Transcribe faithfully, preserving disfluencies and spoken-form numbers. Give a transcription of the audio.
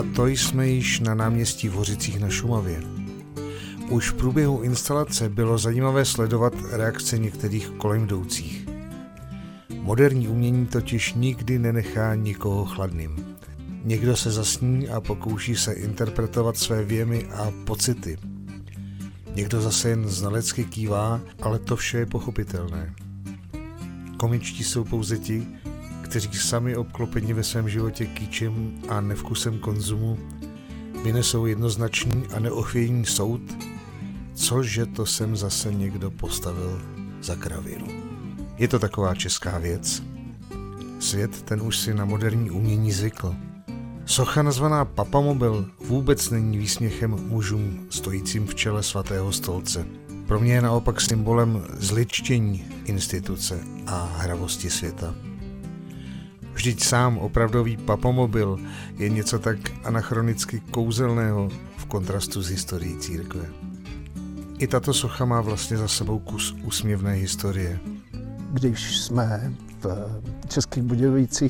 A to jsme již na náměstí v Hořicích na Šumavě. Už v průběhu instalace bylo zajímavé sledovat reakce některých kolem jdoucích. Moderní umění totiž nikdy nenechá nikoho chladným. Někdo se zasní a pokouší se interpretovat své věmy a pocity. Někdo zase jen znalecky kývá, ale to vše je pochopitelné. Komičtí jsou pouze ti, kteří sami obklopeni ve svém životě kýčem a nevkusem konzumu vynesou jednoznačný a neochvějný soud, cože to sem zase někdo postavil za kravinu. Je to taková česká věc. Svět ten už si na moderní umění zvykl. Socha nazvaná Papamobil vůbec není výsměchem mužům stojícím v čele svatého stolce. Pro mě je naopak symbolem zličtění instituce a hravosti světa. Vždyť sám opravdový Papamobil je něco tak anachronicky kouzelného v kontrastu s historií církve. I tato socha má vlastně za sebou kus úsměvné historie. Když jsme v Českých Budějovicích